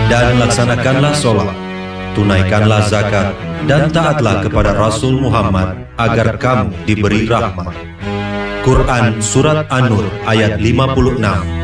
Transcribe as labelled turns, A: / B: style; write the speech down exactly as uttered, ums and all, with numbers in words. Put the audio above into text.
A: Dan laksanakanlah sholat, tunaikanlah zakat, dan taatlah kepada Rasul Muhammad agar kamu diberi rahmat. Quran Surat An-Nur ayat lima puluh enam.